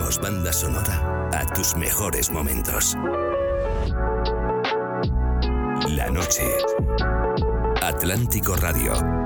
ponemos banda sonora a tus mejores momentos. La noche. Atlántico Radio.